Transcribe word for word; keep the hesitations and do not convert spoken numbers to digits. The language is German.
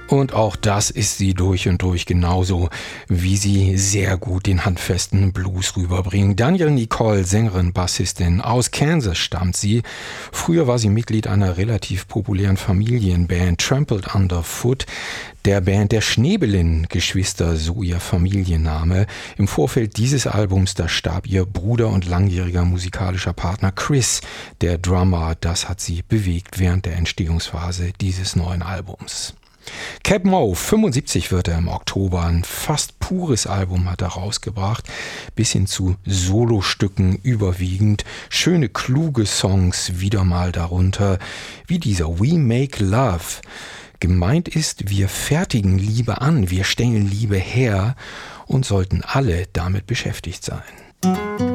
Und auch das ist sie durch und durch genauso, wie sie sehr gut den handfesten Blues rüberbringen. Danielle Nicole, Sängerin, Bassistin, aus Kansas stammt sie. Früher war sie Mitglied einer relativ populären Familienband Trampled Underfoot, der Band der Schneebelin-Geschwister, so ihr Familienname. Im Vorfeld dieses Albums, da starb ihr Bruder und langjähriger musikalischer Partner Chris, der Drummer. Das hat sie bewegt während der Entstehungsphase dieses neuen Albums. Cap Moe, fünfundsiebzig wird er im Oktober, ein fast pures Album hat er rausgebracht, bis hin zu Solostücken überwiegend, schöne kluge Songs wieder mal darunter, wie dieser We Make Love. Gemeint ist, wir fertigen Liebe an, wir stellen Liebe her und sollten alle damit beschäftigt sein.